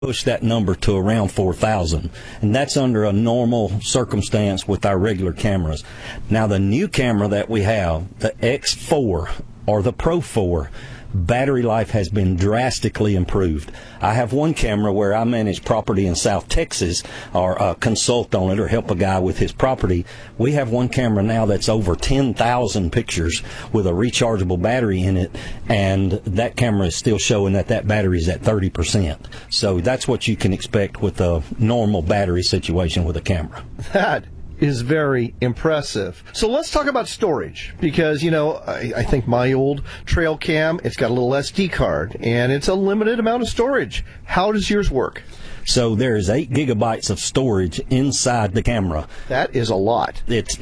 push that number to around 4,000, and that's under a normal circumstance with our regular cameras. Now, the new camera that we have, the X4 or the Pro 4, battery life has been drastically improved. I have one camera where I manage property in South Texas, or consult on it or help a guy with his property. We have one camera now that's over 10,000 pictures with a rechargeable battery in it, and that camera is still showing that battery is at 30%. So that's what you can expect with a normal battery situation with a camera. That is very impressive. So let's talk about storage, because, I think my old trail cam, it's got a little SD card, and it's a limited amount of storage. How does yours work? So there is 8 gigabytes of storage inside the camera. That is a lot. It's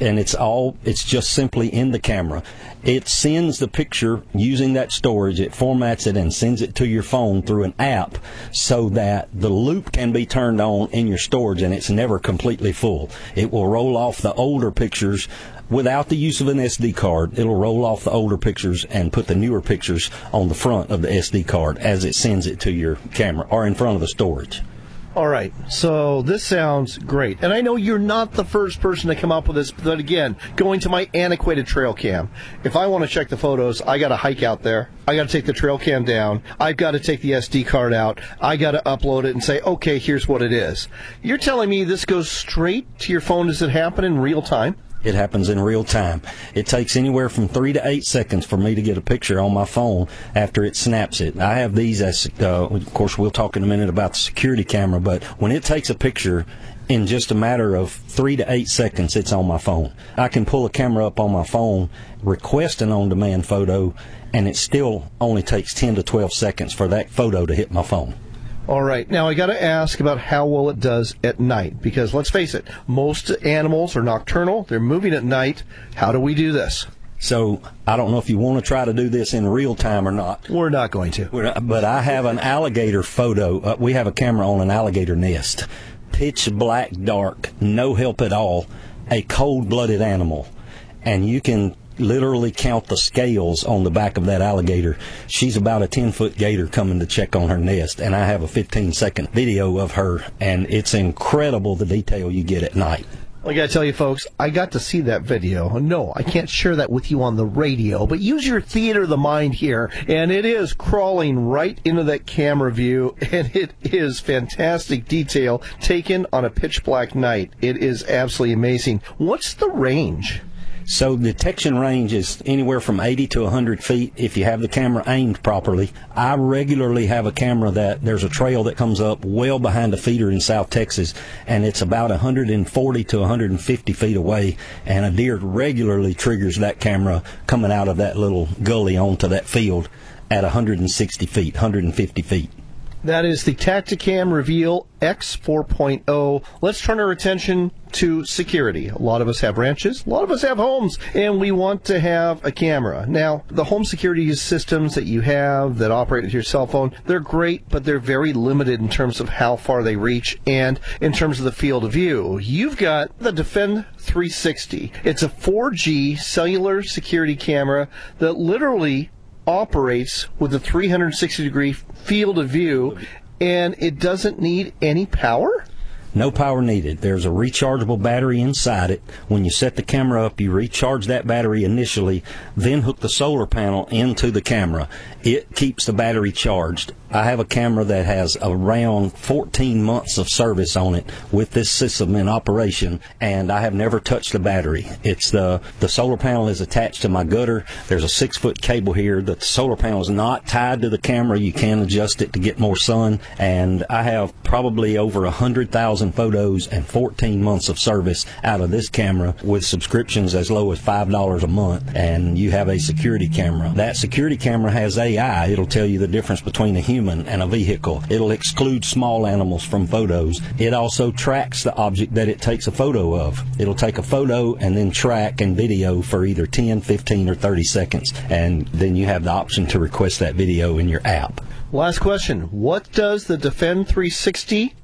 just simply in the camera. It sends the picture using that storage. It formats it and sends it to your phone through an app so that the loop can be turned on in your storage, and it's never completely full. It will roll off the older pictures without the use of an SD card. It'll roll off the older pictures and put the newer pictures on the front of the SD card as it sends it to your camera or in front of the storage. All right, so this sounds great. And I know you're not the first person to come up with this, but again, going to my antiquated trail cam, if I want to check the photos, I got to hike out there. I got to take the trail cam down. I've got to take the SD card out. I got to upload it and say, okay, here's what it is. You're telling me this goes straight to your phone? Does it happen in real time? It happens in real time. It takes anywhere from 3 to 8 seconds for me to get a picture on my phone after it snaps it. I have these as, of course, we'll talk in a minute about the security camera, but when it takes a picture, in just a matter of 3 to 8 seconds, it's on my phone. I can pull a camera up on my phone, request an on-demand photo, and it still only takes 10 to 12 seconds for that photo to hit my phone. All right. Now, I got to ask about how well it does at night, because let's face it, most animals are nocturnal. They're moving at night. How do we do this? So I don't know if you want to try to do this in real time or not. We're not going to. But I have an alligator photo. We have a camera on an alligator nest. Pitch black dark, no help at all, a cold-blooded animal. And you can literally count the scales on the back of that alligator. She's about a 10-foot gator coming to check on her nest, and I have a 15-second video of her, and it's incredible the detail you get at night. I got to tell you, folks, I got to see that video. No, I can't share that with you on the radio, but use your theater of the mind here, and it is crawling right into that camera view, and it is fantastic detail taken on a pitch black night. It is absolutely amazing. What's the range? So the detection range is anywhere from 80 to 100 feet if you have the camera aimed properly. I regularly have a camera that there's a trail that comes up well behind a feeder in South Texas, and it's about 140 to 150 feet away, and a deer regularly triggers that camera coming out of that little gully onto that field at 160 feet, 150 feet. That is the Tactacam Reveal X 4.0. Let's turn our attention to security. A lot of us have ranches, a lot of us have homes, and we want to have a camera. Now, the home security systems that you have that operate with your cell phone, they're great, but they're very limited in terms of how far they reach and in terms of the field of view. You've got the Defend 360. It's a 4G cellular security camera that literally operates with a 360-degree field of view, and it doesn't need any power? No power needed. There's a rechargeable battery inside it. When you set the camera up, you recharge that battery initially, then hook the solar panel into the camera. It keeps the battery charged. I have a camera that has around 14 months of service on it with this system in operation, and I have never touched the battery. It's the solar panel is attached to my gutter. There's a 6-foot cable here. The solar panel is not tied to the camera. You can adjust it to get more sun, and I have probably over 100,000 photos and 14 months of service out of this camera with subscriptions as low as $5 a month, and you have a security camera. That security camera has AI. It'll tell you the difference between a human and a vehicle. It'll exclude small animals from photos. It also tracks the object that it takes a photo of. It'll take a photo and then track and video for either 10, 15, or 30 seconds, and then you have the option to request that video in your app. Last question. What does the Defend 360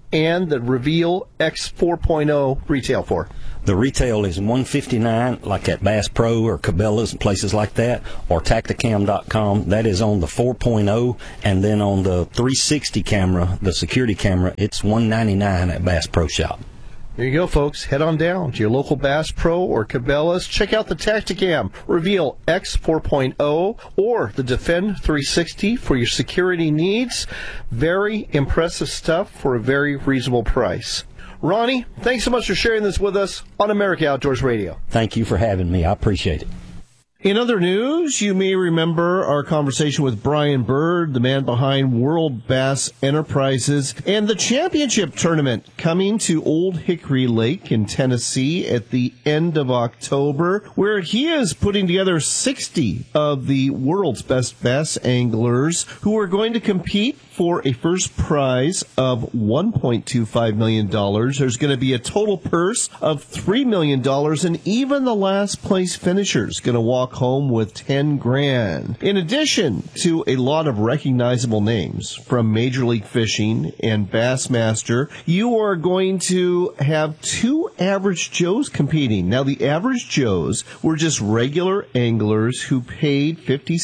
and the Reveal X 4.0 retail for? The retail is $159, like at Bass Pro or Cabela's and places like that, or Tacticam.com. That is on the 4.0, and then on the 360 camera, the security camera, it's $199 at Bass Pro Shop. There you go, folks. Head on down to your local Bass Pro or Cabela's. Check out the Tacticam Reveal X 4.0 or the Defend 360 for your security needs. Very impressive stuff for a very reasonable price. Ronnie, thanks so much for sharing this with us on America Outdoors Radio. Thank you for having me. I appreciate it. In other news, you may remember our conversation with Brian Bird, the man behind World Bass Enterprises, and the championship tournament coming to Old Hickory Lake in Tennessee at the end of October, where he is putting together 60 of the world's best bass anglers who are going to compete for a first prize of $1.25 million. There's going to be a total purse of $3 million, and even the last place finisher is going to walk home with $10,000. In addition to a lot of recognizable names from Major League Fishing and Bassmaster, you are going to have two average Joes competing. Now, the average Joes were just regular anglers who paid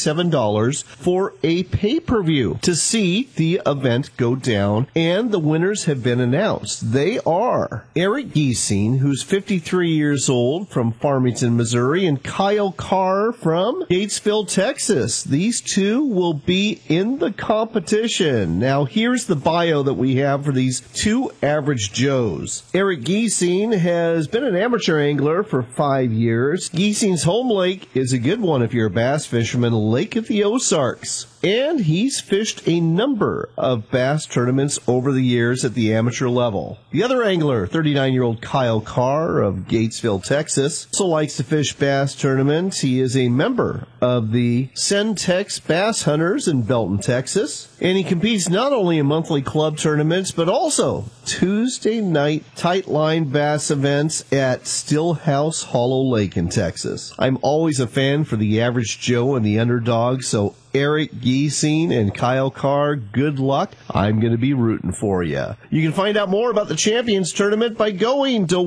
$57 for a pay-per-view to see the event go down, and the winners have been announced. They are Eric Giesing, who's 53 years old from Farmington, Missouri, and Kyle Carr from Gatesville, Texas. These two will be in the competition. Now, here's the bio that we have for these two average Joes. Eric Giesing has been an amateur angler for 5 years. Giesing's home lake is a good one if you're a bass fisherman, Lake of the Ozarks. And he's fished a number of bass tournaments over the years at the amateur level. The other angler, 39-year-old Kyle Carr of Gatesville, Texas, also likes to fish bass tournaments. He is a member of the Centex Bass Hunters in Belton, Texas. And he competes not only in monthly club tournaments, but also Tuesday night tight line bass events at Stillhouse Hollow Lake in Texas. I'm always a fan for the average Joe and the underdog, so Eric Giesing and Kyle Carr, good luck. I'm going to be rooting for you. You can find out more about the Champions Tournament by going to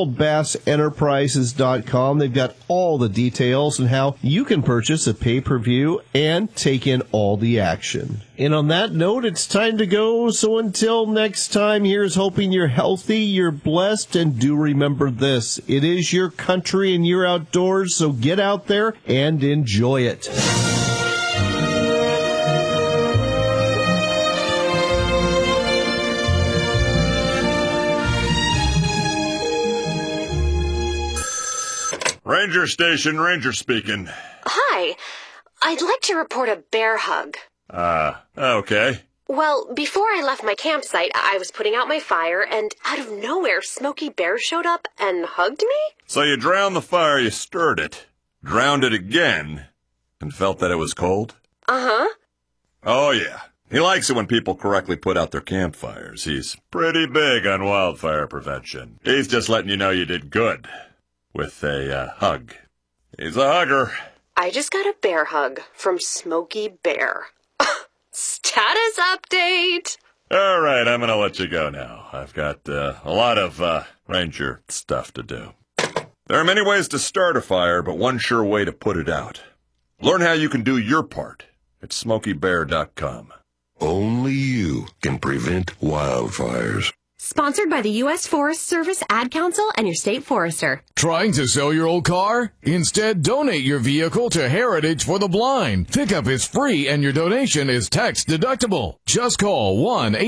WorldBassEnterprises.com. They've got all the details and how you can purchase a pay-per-view and take in all the action. And on that note, it's time to go. So until next time, here's hoping you're healthy, you're blessed, and do remember this. It is your country and you're outdoors, so get out there and enjoy it. Ranger Station, Ranger speaking. Hi. I'd like to report a bear hug. Okay. Well, before I left my campsite, I was putting out my fire, and out of nowhere, Smokey Bear showed up and hugged me? So you drowned the fire, you stirred it, drowned it again, and felt that it was cold? Uh-huh. Oh, yeah. He likes it when people correctly put out their campfires. He's pretty big on wildfire prevention. He's just letting you know you did good. With a hug. He's a hugger. I just got a bear hug from Smokey Bear. Status update! All right, I'm going to let you go now. I've got a lot of ranger stuff to do. There are many ways to start a fire, but one sure way to put it out. Learn how you can do your part at SmokeyBear.com. Only you can prevent wildfires. Sponsored by the U.S. Forest Service, Ad Council, and your state forester. Trying to sell your old car? Instead, donate your vehicle to Heritage for the Blind. Pickup is free and your donation is tax deductible. Just call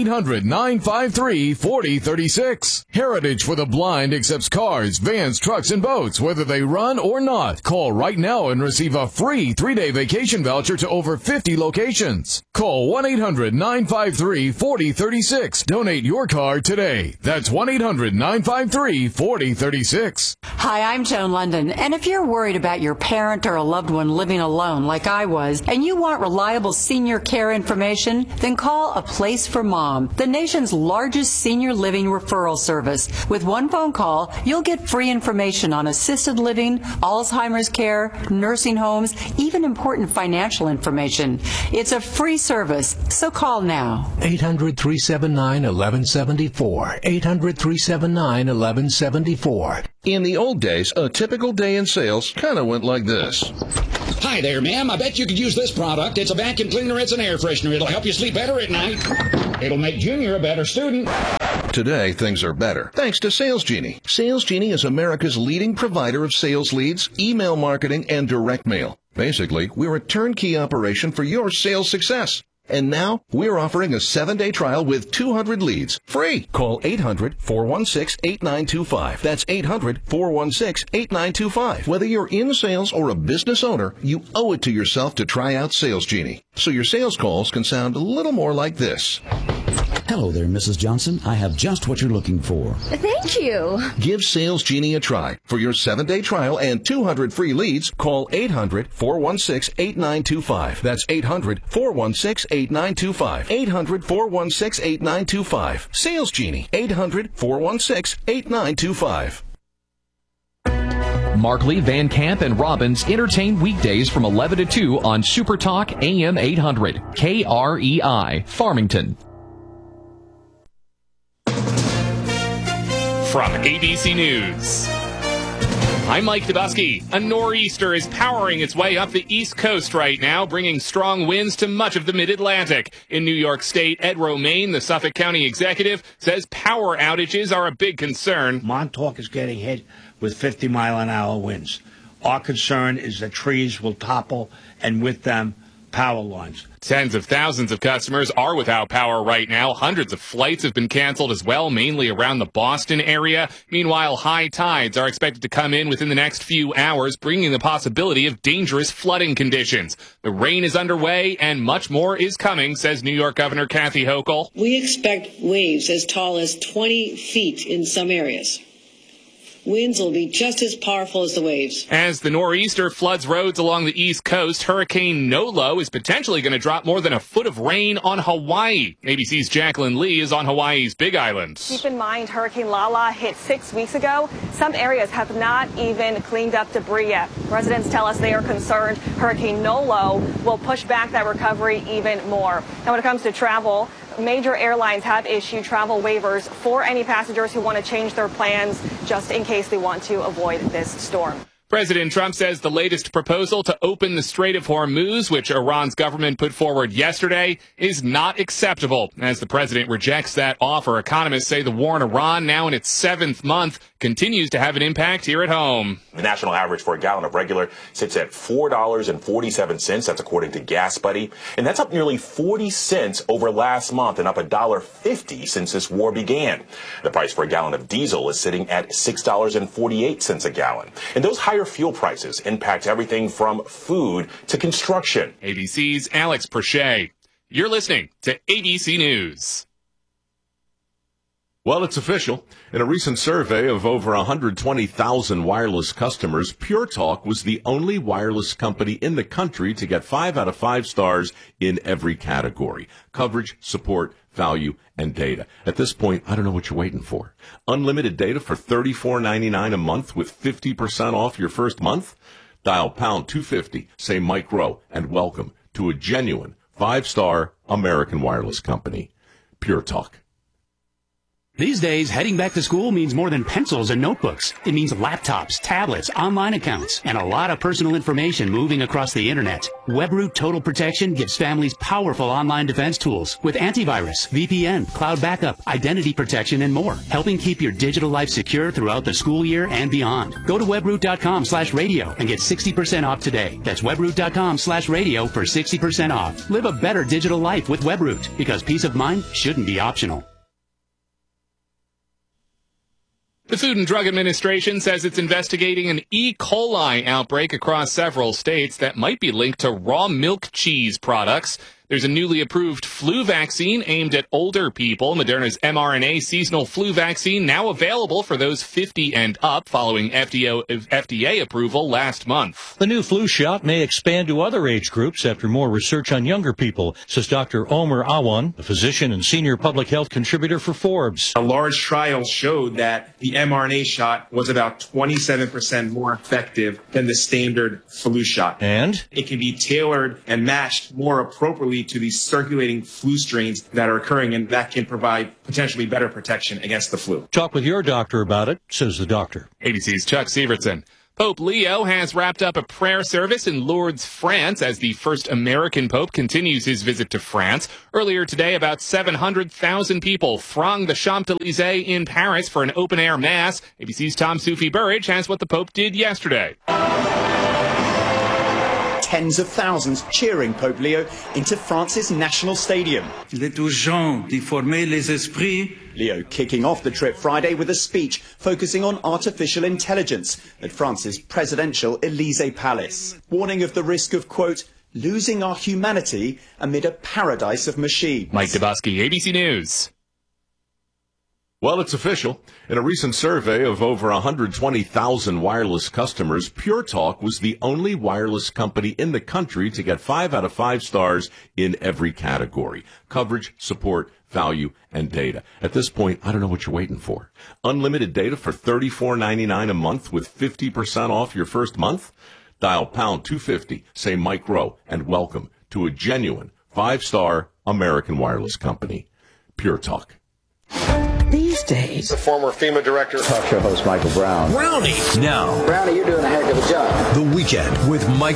1-800-953-4036. Heritage for the Blind accepts cars, vans, trucks, and boats, whether they run or not. Call right now and receive a free 3-day vacation voucher to over 50 locations. Call 1-800-953-4036. Donate your car today. That's 1-800-953-4036. Hi, I'm Joan London, and if you're worried about your parent or a loved one living alone like I was, and you want reliable senior care information, then call A Place for Mom, the nation's largest senior living referral service. With one phone call, you'll get free information on assisted living, Alzheimer's care, nursing homes, even important financial information. It's a free service, so call now. 800-379-1174. 800-379-1174. 800-379-1174. In the old days, a typical day in sales kind of went like this. Hi there, ma'am. I bet you could use this product. It's a vacuum cleaner. It's an air freshener. It'll help you sleep better at night. It'll make Junior a better student. Today, things are better, thanks to Sales Genie. Sales Genie is America's leading provider of sales leads, email marketing, and direct mail. Basically, we're a turnkey operation for your sales success. And now, we're offering a 7-day trial with 200 leads, free. Call 800-416-8925. That's 800-416-8925. Whether you're in sales or a business owner, you owe it to yourself to try out Sales Genie, so your sales calls can sound a little more like this. Hello there, Mrs. Johnson. I have just what you're looking for. Thank you. Give Sales Genie a try. For your 7-day trial and 200 free leads, call 800-416-8925. That's 800-416-8925. 800-416-8925. Sales Genie. 800-416-8925. Markley, Van Camp, and Robbins entertain weekdays from 11 to 2 on Super Talk AM 800. KREI, Farmington. From ABC News, I'm Mike Dubusky. A nor'easter is powering its way up the East Coast right now, bringing strong winds to much of the Mid-Atlantic. In New York State, Ed Romaine, the Suffolk County executive, says power outages are a big concern. Montauk is getting hit with 50-mile-an-hour winds. Our concern is that trees will topple, and with them, power lines. Tens of thousands of customers are without power right now. Hundreds of flights have been canceled as well, mainly around the Boston area. Meanwhile, high tides are expected to come in within the next few hours, bringing the possibility of dangerous flooding conditions. The rain is underway and much more is coming, says New York Governor Kathy Hochul. We expect waves as tall as 20 feet in some areas. Winds will be just as powerful as the waves. As the nor'easter floods roads along the East Coast, Hurricane Nolo is potentially going to drop more than a foot of rain on Hawaii. ABC's Jacqueline Lee is on Hawaii's Big Island. Keep in mind, Hurricane Lala hit 6 weeks ago. Some areas have not even cleaned up debris yet. Residents tell us they are concerned Hurricane Nolo will push back that recovery even more. Now, when it comes to travel, major airlines have issued travel waivers for any passengers who want to change their plans just in case they want to avoid this storm. President Trump says the latest proposal to open the Strait of Hormuz, which Iran's government put forward yesterday, is not acceptable. As the president rejects that offer, economists say the war in Iran, now in its 7th month, continues to have an impact here at home. The national average for a gallon of regular sits at $4.47. That's according to Gas Buddy. And that's up nearly 40 cents over last month and up $1.50 since this war began. The price for a gallon of diesel is sitting at $6.48 a gallon. And those higher fuel prices impact everything from food to construction. ABC's Alex Perche. You're listening to ABC News. Well, it's official. In a recent survey of over 120,000 wireless customers, Pure Talk was the only wireless company in the country to get 5 out of 5 stars in every category: coverage, support, value, and data. At this point, I don't know what you're waiting for. Unlimited data for $34.99 a month with 50% off your first month? Dial pound 250, say Mike Rowe, and welcome to a genuine 5-star American wireless company. Pure Talk. These days, heading back to school means more than pencils and notebooks. It means laptops, tablets, online accounts, and a lot of personal information moving across the internet. WebRoot Total Protection gives families powerful online defense tools with antivirus, VPN, cloud backup, identity protection, and more, helping keep your digital life secure throughout the school year and beyond. Go to webroot.com/radio and get 60% off today. That's webroot.com/radio for 60% off. Live a better digital life with WebRoot, because peace of mind shouldn't be optional. The Food and Drug Administration says it's investigating an E. coli outbreak across several states that might be linked to raw milk cheese products. There's a newly approved flu vaccine aimed at older people. Moderna's mRNA seasonal flu vaccine now available for those 50 and up following FDA approval last month. The new flu shot may expand to other age groups after more research on younger people, says Dr. Omer Awan, a physician and senior public health contributor for Forbes. A large trial showed that the mRNA shot was about 27% more effective than the standard flu shot. And it can be tailored and matched more appropriately vulnerability to these circulating flu strains that are occurring, and that can provide potentially better protection against the flu. Talk with your doctor about it, says the doctor. ABC's Chuck Severson. Pope Leo has wrapped up a prayer service in Lourdes, France, as the first American pope continues his visit to France. Earlier today, about 700,000 people thronged the Champs-Élysées in Paris for an open-air mass. ABC's Tom Sufi Burridge has what the pope did yesterday. Tens of thousands cheering Pope Leo into France's national stadium. Il est urgent d'y former les esprits. Leo kicking off the trip Friday with a speech focusing on artificial intelligence at France's presidential Élysée Palace, warning of the risk of, quote, losing our humanity amid a paradise of machines. Mike Dubosky, ABC News. Well, it's official. In a recent survey of over 120,000 wireless customers, Pure Talk was the only wireless company in the country to get 5 out of 5 stars in every category: coverage, support, value, and data. At this point, I don't know what you're waiting for. Unlimited data for $34.99 a month with 50% off your first month? Dial pound 250, say Mike Rowe, and welcome to a genuine 5-star American wireless company. Pure Talk. These days, the former FEMA director, talk show host Michael Brown. Brownie. Now, Brownie, you're doing a heck of a job. The Weekend with Mike